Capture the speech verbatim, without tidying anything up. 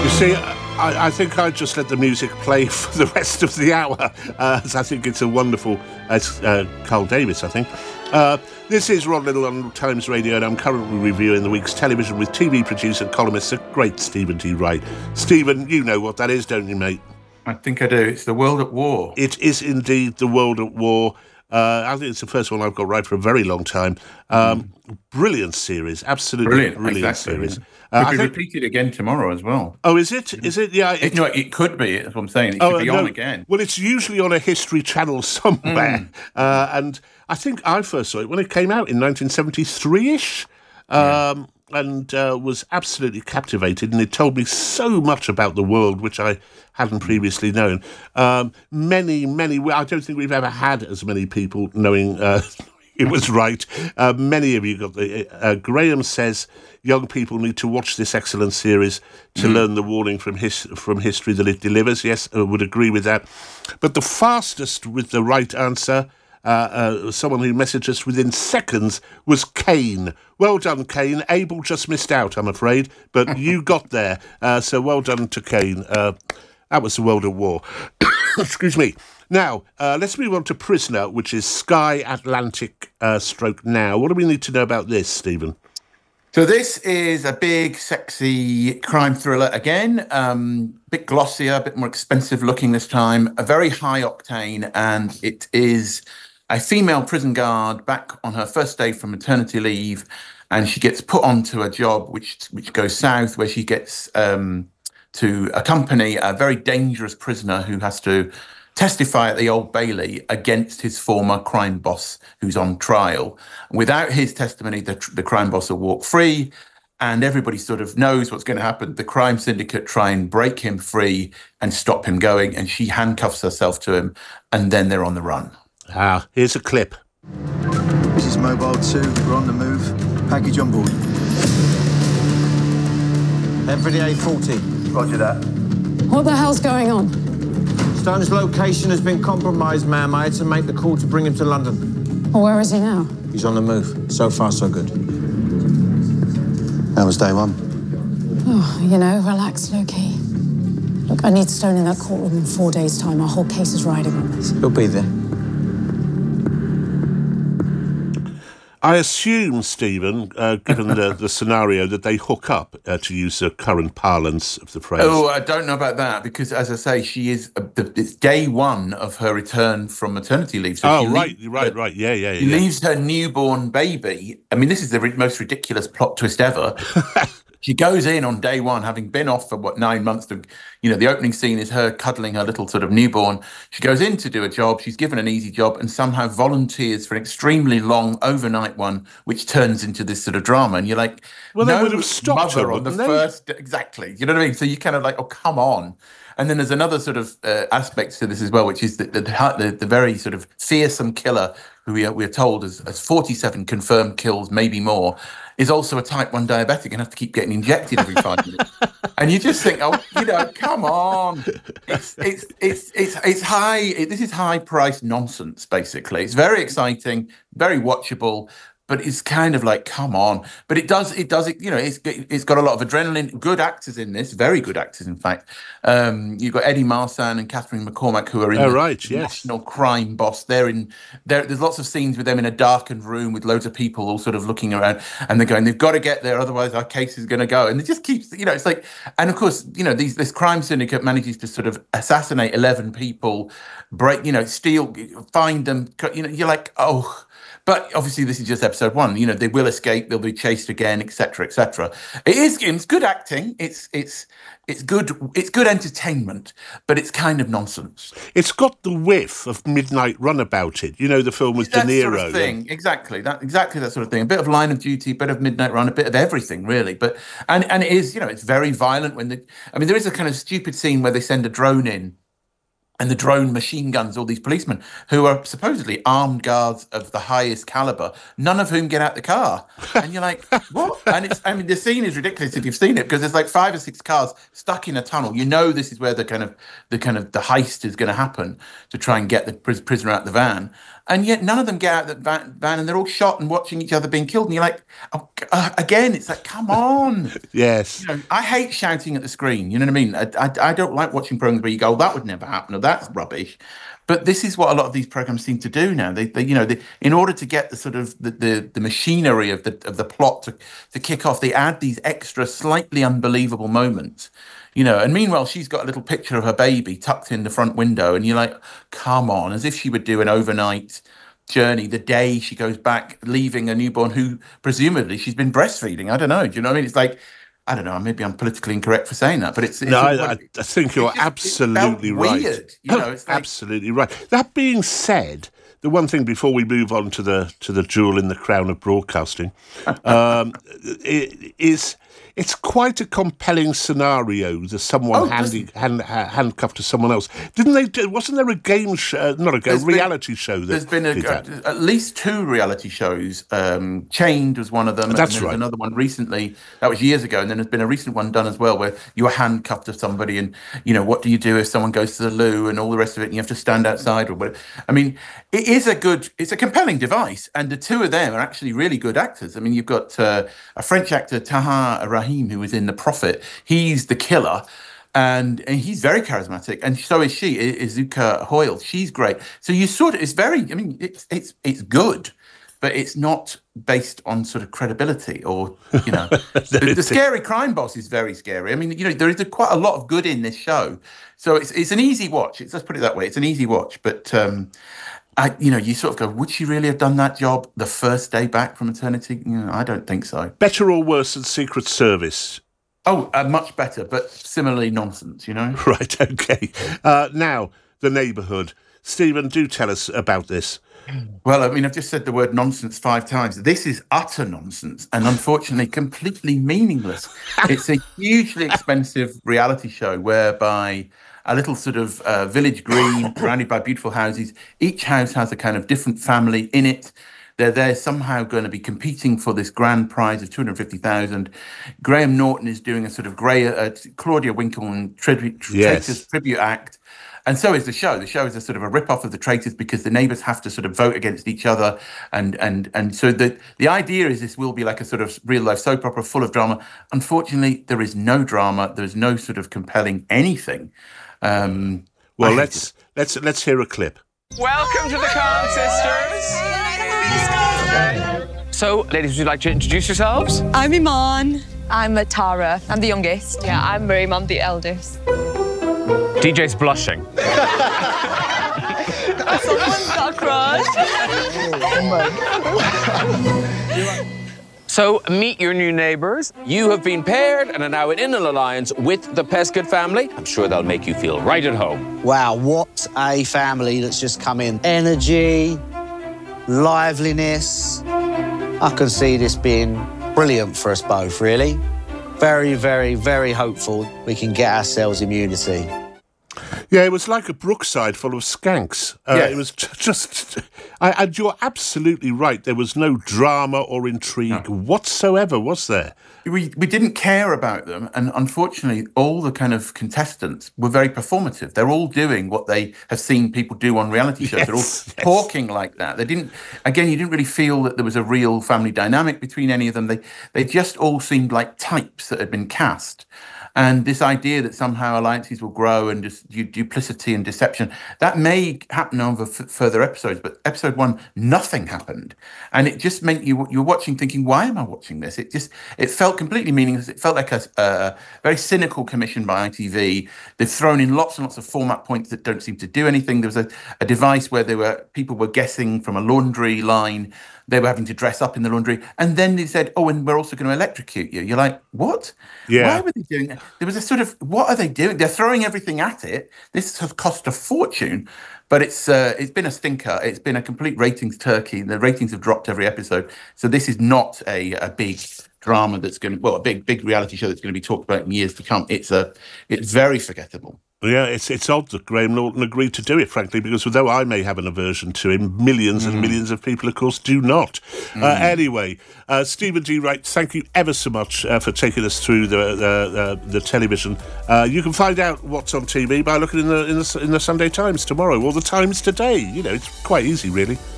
You see, I, I think I'd just let the music play for the rest of the hour, uh, as I think it's a wonderful, as uh, Carl Davis, I think. Uh, this is Rod Little on Times Radio, and I'm currently reviewing the week's television with T V producer, columnist, the great Stephen T. Wright. Stephen, you know what that is, don't you, mate? I think I do. It's The World at War. It is indeed The World at War. Uh, I think it's the first one I've got right for a very long time. Um, mm. Brilliant series, absolutely brilliant, brilliant exactly, series. Yeah. Uh, It'll be think... repeated again tomorrow as well. Oh, is it? Is it? Yeah. It, it, no, it could be. That's what I'm saying. It oh, could be no. on again. Well, it's usually on a History Channel somewhere, mm. uh, and I think I first saw it when it came out in nineteen seventy-three-ish. Um, yeah. And uh, was absolutely captivated, and it told me so much about the world which I hadn't previously known. Um, many, many. I don't think we've ever had as many people knowing uh, it was right. Uh, many of you got the. Uh, Graham says young people need to watch this excellent series to mm. learn the warning from his from history that it delivers. Yes, I would agree with that. But the fastest with the right answer. Uh, uh, someone who messaged us within seconds was Kane. Well done, Kane. Abel just missed out, I'm afraid, but you got there. Uh, so well done to Kane. Uh, that was the World at War. Excuse me. Now, uh, let's move on to Prisoner, which is Sky Atlantic uh, stroke now. What do we need to know about this, Stephen? So this is a big, sexy crime thriller again, um, a bit glossier, a bit more expensive looking this time, a very high octane, and it is a female prison guard back on her first day from maternity leave, and she gets put onto a job which which goes south, where she gets um, to accompany a very dangerous prisoner who has to testify at the Old Bailey against his former crime boss who's on trial. Without his testimony, the, the crime boss will walk free, and everybody sort of knows what's going to happen. The crime syndicate try and break him free and stop him going, and she handcuffs herself to him, and then they're on the run. Ah, here's a clip. This is Mobile two. We're on the move. Package on board. Head for the A forty. Roger that. What the hell's going on? Stone's location has been compromised, ma'am. I had to make the call to bring him to London. Well, where is he now? He's on the move. So far, so good. How was day one? Oh, you know, relax, Loki. Look, I need Stone in that courtroom in four days' time. Our whole case is riding on this. He'll be there. I assume, Stephen, uh, given the, the scenario, that they hook up, uh, to use the current parlance of the phrase. Oh, I don't know about that, because, as I say, she is uh, the, it's day one of her return from maternity leave. So oh, right, leaves, right, right, yeah, yeah, She yeah. leaves her newborn baby. I mean, this is the re- most ridiculous plot twist ever. She goes in on day one, having been off for, what, nine months. To, you know, the opening scene is her cuddling her little sort of newborn. She goes in to do a job. She's given an easy job and somehow volunteers for an extremely long overnight one, which turns into this sort of drama. And you're like, well, no they would have stopped mother her on the they? first. Exactly. You know what I mean? So you kind of like, oh, come on. And then there's another sort of uh, aspect to this as well, which is the the, the, the very sort of fearsome killer who we are, we are told has, has forty-seven confirmed kills, maybe more, is also a type one diabetic and has to keep getting injected every five minutes. And you just think, oh, you know, come on. It's it's it's it's it's high. It, this is high priced nonsense, basically. It's very exciting, very watchable. But it's kind of like, come on. But it does, it does, it, you know, it's it's got a lot of adrenaline. Good actors in this, very good actors, in fact. Um, you've got Eddie Marsan and Catherine McCormack, who are in oh, the right, yes. National Crime Boss. They're in there. There's lots of scenes with them in a darkened room with loads of people all sort of looking around, and they're going, they've got to get there, otherwise our case is going to go. And it just keeps, you know, it's like, and of course, you know, these this crime syndicate manages to sort of assassinate eleven people, break, you know, steal, find them. You know, you're like, oh. But obviously, this is just episode one. You know, they will escape. They'll be chased again, et cetera, et cetera. It is it's good acting. It's it's it's good. It's good entertainment, but it's kind of nonsense. It's got the whiff of Midnight Run about it. You know, the film with that De Niro. Sort of thing. Exactly. That exactly that sort of thing. A bit of Line of Duty, a bit of Midnight Run, a bit of everything, really. But and and it is. You know, it's very violent. When the I mean, there is a kind of stupid scene where they send a drone in. And the drone machine guns all these policemen who are supposedly armed guards of the highest caliber, none of whom get out the car. And you're like, what? And it's, I mean, the scene is ridiculous if you've seen it, because there's like five or six cars stuck in a tunnel. You know, this is where the kind of the kind of the heist is going to happen to try and get the prisoner out the van. And yet none of them get out of the van, van and they're all shot and watching each other being killed. And you're like, oh, uh, again, it's like, come on. Yes. You know, I hate shouting at the screen. You know what I mean? I, I, I don't like watching programs where you go, oh, that would never happen, or that's rubbish. But this is what a lot of these programs seem to do now. They, they you know, they, in order to get the sort of the, the, the machinery of the of the plot to, to kick off, they add these extra, slightly unbelievable moments. You know, and meanwhile, she's got a little picture of her baby tucked in the front window, and you're like, come on, as if she would do an overnight journey the day she goes back, leaving a newborn who presumably she's been breastfeeding. I don't know. Do you know what I mean? It's like, I don't know, maybe I'm politically incorrect for saying that, but it's... it's no, I, I, I think you're just, absolutely right. Weird, you know, it's like, absolutely right. That being said, the one thing before we move on to the to the jewel in the crown of broadcasting um, is... It's quite a compelling scenario. There's someone Oh, handy, hand, ha- handcuffed to someone else. Didn't they? Do, wasn't there a game show? Not a game, There's been- reality show. That There's been a, did that? a- at least two reality shows. Um, Chained was one of them. That's and there's right. Another one recently. That was years ago. And then there's been a recent one done as well, where you're handcuffed to somebody, and you know what do you do if someone goes to the loo and all the rest of it, and you have to stand outside or whatever. I mean, it is a good, it's a compelling device, and the two of them are actually really good actors. I mean, you've got uh, a French actor, Taha Rahim, who was in The Prophet. He's the killer. And, and he's very charismatic, and so is she, I- Izuka Hoyle. She's great. So you sort of, it's very, I mean, it's it's it's good, but it's not based on sort of credibility or, you know, the, the scary crime boss is very scary. I mean, you know, there is a, quite a lot of good in this show, so it's it's an easy watch. It's, let's put it that way. It's an easy watch, but um, I, you know, you sort of go, would she really have done that job the first day back from maternity? You know, I don't think so. Better or worse than Secret Service? Oh, uh, much better, but similarly nonsense, you know? Right, okay. Uh, now, The Neighbourhood. Stephen, do tell us about this. Well, I mean, I've just said the word nonsense five times. This is utter nonsense and unfortunately completely meaningless. It's a hugely expensive reality show whereby a little sort of uh, village green surrounded by beautiful houses. Each house has a kind of different family in it. They're there somehow going to be competing for this grand prize of two hundred fifty thousand. Graham Norton is doing a sort of grey, uh, Claudia Winkleman tribute, Yes. Traitors tribute act. And so is the show. The show is a sort of a rip-off of the Traitors because the neighbours have to sort of vote against each other. And and and so the, the idea is this will be like a sort of real-life soap opera full of drama. Unfortunately, there is no drama. There's no sort of compelling anything. Um, Well, I- let's let's let's hear a clip. Welcome to the Khan Sisters. So, ladies, would you like to introduce yourselves? I'm Iman. I'm Tara. I'm the youngest. Yeah, I'm Miriam. I'm the eldest. D J's blushing. Someone's got a crush. So, meet your new neighbours. You have been paired and are now in an alliance with the Pescott family. I'm sure they'll make you feel right at home. Wow, what a family that's just come in. Energy, liveliness. I can see this being brilliant for us both, really. Very, very, very hopeful we can get ourselves immunity. Yeah, it was like a Brookside full of skanks. Uh, Yes. It was j- just... I, and you're absolutely right. There was no drama or intrigue whatsoever, was there? we we didn't care about them, and unfortunately, all the kind of contestants were very performative. They're all doing what they have seen people do on reality shows. They're all Yes, yes. talking like that. They didn't. Again, you didn't really feel that there was a real family dynamic between any of them. They they just all seemed like types that had been cast. And this idea that somehow alliances will grow and just du- duplicity and deception, that may happen over f- further episodes. But episode one, nothing happened. And it just meant you you were watching thinking, why am I watching this? It just, it felt completely meaningless. It felt like a, a very cynical commission by I T V. They've thrown in lots and lots of format points that don't seem to do anything. There was a, a device where there were people were guessing from a laundry line. They were having to dress up in the laundry. And then they said, oh, and we're also going to electrocute you. You're like, what? Yeah. Why were they doing that? There was a sort of, what are they doing? They're throwing everything at it. This has cost a fortune, but it's uh, it's been a stinker. It's been a complete ratings turkey. The ratings have dropped every episode. So this is not a, a big drama that's going to, well, a big, big reality show that's going to be talked about in years to come. It's a, it's very forgettable. Yeah, it's it's odd that Graham Norton agreed to do it, frankly, because although I may have an aversion to him, millions and millions of people, of course, do not. Uh, anyway, uh, Stephen D. Wright, thank you ever so much uh, for taking us through the the, uh, the television. Uh, you can find out what's on T V by looking in the in the in the Sunday Times tomorrow or the Times today. You know, it's quite easy, really.